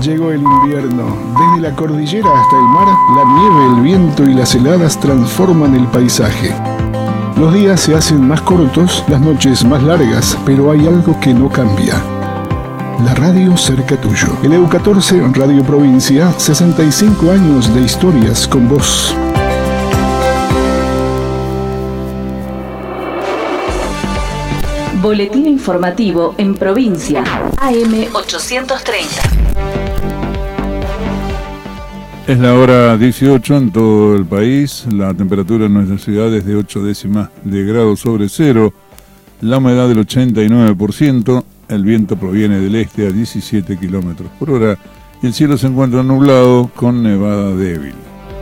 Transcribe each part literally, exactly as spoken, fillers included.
Llegó el invierno. Desde la cordillera hasta el mar, la nieve, el viento y las heladas transforman el paisaje. Los días se hacen más cortos, las noches más largas, pero hay algo que no cambia. La radio cerca tuyo. El E U catorce, Radio Provincia, sesenta y cinco años de historias con vos. Boletín informativo en provincia. A M ochocientos treinta. Es la hora dieciocho en todo el país. La temperatura en nuestra ciudad es de ocho décimas de grado sobre cero. La humedad del ochenta y nueve por ciento. El viento proviene del este a diecisiete kilómetros por hora. Y el cielo se encuentra nublado con nevada débil.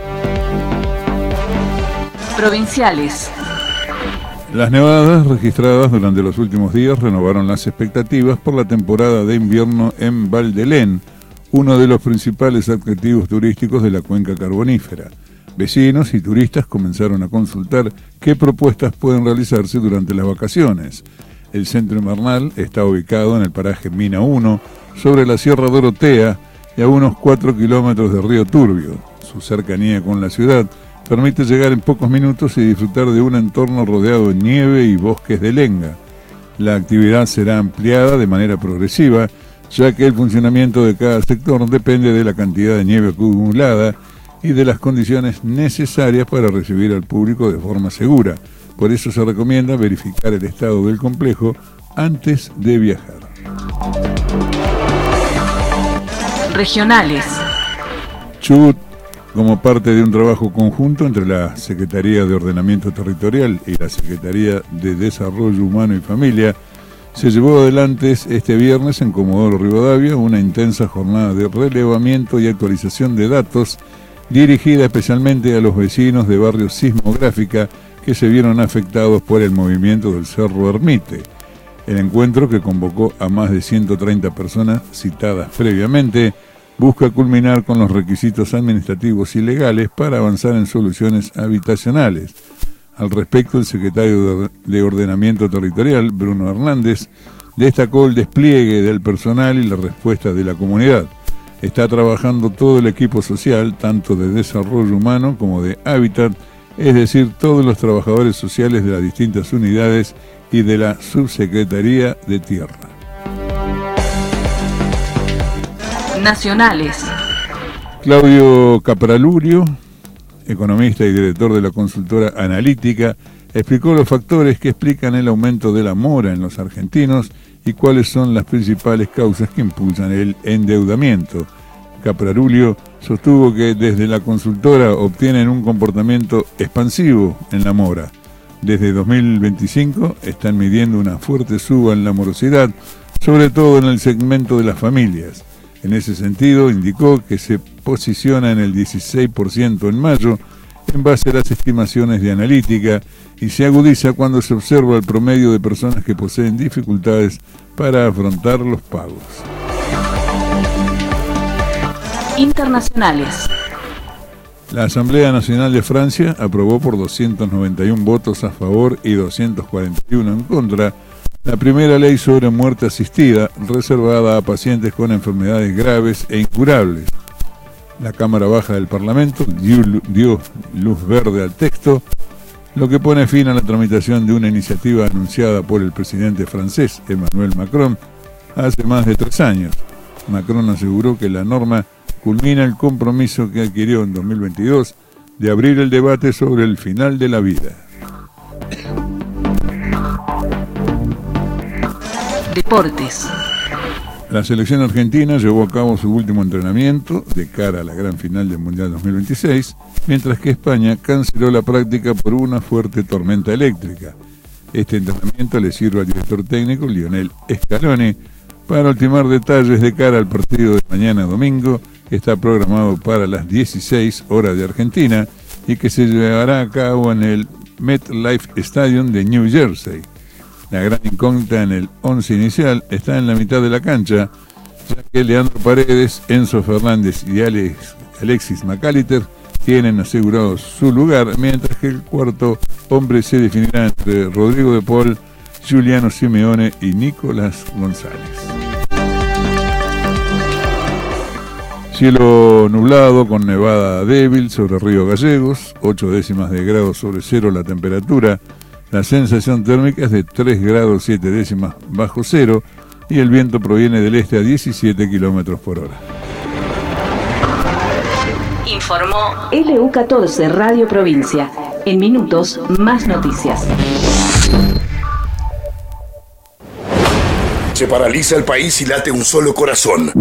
Provinciales. Las nevadas registradas durante los últimos días renovaron las expectativas por la temporada de invierno en Valdelén, uno de los principales atractivos turísticos de la cuenca carbonífera. Vecinos y turistas comenzaron a consultar qué propuestas pueden realizarse durante las vacaciones. El centro invernal está ubicado en el paraje Mina uno, sobre la Sierra Dorotea y a unos cuatro kilómetros de Río Turbio. Su cercanía con la ciudad permite llegar en pocos minutos y disfrutar de un entorno rodeado de nieve y bosques de lenga. La actividad será ampliada de manera progresiva, ya que el funcionamiento de cada sector depende de la cantidad de nieve acumulada y de las condiciones necesarias para recibir al público de forma segura. Por eso se recomienda verificar el estado del complejo antes de viajar. Regionales. Chubut, como parte de un trabajo conjunto entre la Secretaría de Ordenamiento Territorial y la Secretaría de Desarrollo Humano y Familia, se llevó adelante este viernes en Comodoro Rivadavia una intensa jornada de relevamiento y actualización de datos dirigida especialmente a los vecinos de barrio Sismográfica que se vieron afectados por el movimiento del Cerro Ermite. El encuentro, que convocó a más de ciento treinta personas citadas previamente, busca culminar con los requisitos administrativos y legales para avanzar en soluciones habitacionales. Al respecto, el secretario de Ordenamiento Territorial, Bruno Hernández, destacó el despliegue del personal y la respuesta de la comunidad. Está trabajando todo el equipo social, tanto de desarrollo humano como de hábitat, es decir, todos los trabajadores sociales de las distintas unidades y de la Subsecretaría de Tierra. Nacionales. Claudio Capralurio, economista y director de la consultora Analítica, explicó los factores que explican el aumento de la mora en los argentinos y cuáles son las principales causas que impulsan el endeudamiento. Capralurio sostuvo que desde la consultora obtienen un comportamiento expansivo en la mora. Desde dos mil veinticinco están midiendo una fuerte suba en la morosidad, sobre todo en el segmento de las familias. En ese sentido, indicó que se posiciona en el dieciséis por ciento en mayo, en base a las estimaciones de Analítica, y se agudiza cuando se observa el promedio de personas que poseen dificultades para afrontar los pagos. Internacionales. La Asamblea Nacional de Francia aprobó por doscientos noventa y uno votos a favor y doscientos cuarenta y uno en contra la primera ley sobre muerte asistida, reservada a pacientes con enfermedades graves e incurables. La Cámara Baja del Parlamento dio, dio luz verde al texto, lo que pone fin a la tramitación de una iniciativa anunciada por el presidente francés Emmanuel Macron hace más de tres años. Macron aseguró que la norma culmina el compromiso que adquirió en dos mil veintidós de abrir el debate sobre el final de la vida. Deportes. La selección argentina llevó a cabo su último entrenamiento de cara a la gran final del Mundial dos mil veintiséis, mientras que España canceló la práctica por una fuerte tormenta eléctrica. Este entrenamiento le sirve al director técnico Lionel Scaloni para ultimar detalles de cara al partido de mañana domingo, que está programado para las dieciséis horas de Argentina y que se llevará a cabo en el MetLife Stadium de New Jersey. La gran incógnita en el once inicial está en la mitad de la cancha, ya que Leandro Paredes, Enzo Fernández y Alex, Alexis McAllister tienen asegurado su lugar, mientras que el cuarto hombre se definirá entre Rodrigo de Paul, Giuliano Simeone y Nicolás González. Cielo nublado con nevada débil sobre Río Gallegos, ocho décimas de grado sobre cero la temperatura. La sensación térmica es de tres grados siete décimas bajo cero y el viento proviene del este a diecisiete kilómetros por hora. Informó L U catorce Radio Provincia. En minutos, más noticias. Se paraliza el país y late un solo corazón.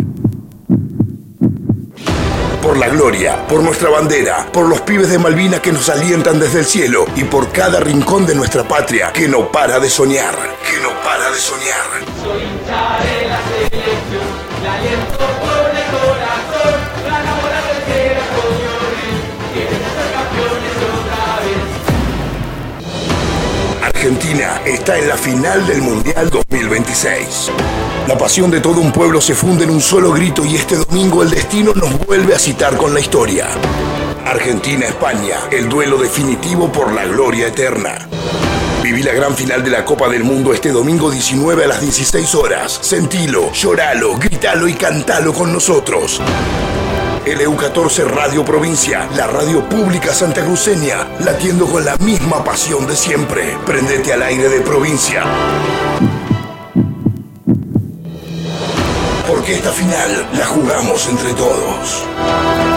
Por la gloria, por nuestra bandera, por los pibes de Malvinas que nos alientan desde el cielo y por cada rincón de nuestra patria que no para de soñar, que no para de soñar. Soy hincha de la selección, la aliento con el corazón, ganamos la tercera con Jordi, queremos ser campeones otra vez. Argentina está en la final del Mundial dos mil veintiséis. La pasión de todo un pueblo se funde en un solo grito y este domingo el destino nos vuelve a citar con la historia. Argentina-España, el duelo definitivo por la gloria eterna. Viví la gran final de la Copa del Mundo este domingo diecinueve a las dieciséis horas. Sentilo, lloralo, gritalo y cantalo con nosotros. L U catorce Radio Provincia, la radio pública santacruceña, latiendo con la misma pasión de siempre. Prendete al aire de provincia. Porque esta final la jugamos entre todos.